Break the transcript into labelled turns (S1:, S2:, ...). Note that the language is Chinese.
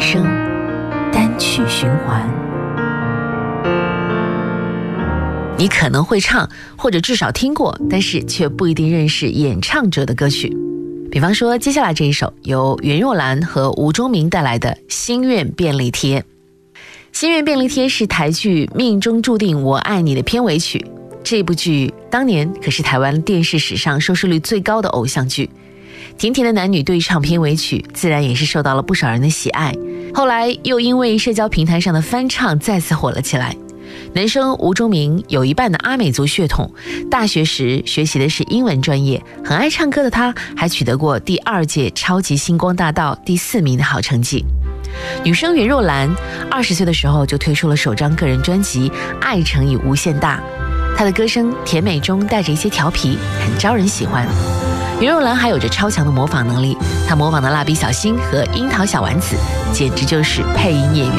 S1: 声单曲循环。你可能会唱，或者至少听过，但是却不一定认识演唱者的歌曲。比方说接下来这一首由袁若兰和吴忠明带来的《心愿便利贴》。《心愿便利贴》是台剧《命中注定我爱你》的片尾曲。这部剧当年可是台湾电视史上收视率最高的偶像剧，甜甜的男女对唱片尾曲自然也是受到了不少人的喜爱。后来又因为社交平台上的翻唱再次火了起来。男生吴忠明有一半的阿美族血统，大学时学习的是英文专业，很爱唱歌的他还取得过第2届超级星光大道第4名的好成绩。女生袁若兰20岁的时候就推出了首张个人专辑《爱乘以无限大》，她的歌声甜美中带着一些调皮，很招人喜欢。袁若兰还有着超强的模仿能力，她模仿的蜡笔小新和樱桃小丸子简直就是配音演员。